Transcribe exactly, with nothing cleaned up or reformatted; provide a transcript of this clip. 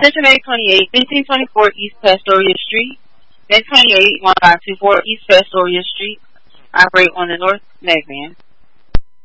Attention A twenty-eight, fifteen twenty-four East Pastoria Street. A twenty-eight, fifteen twenty-four East Pastoria Street. Operate on the North Magman.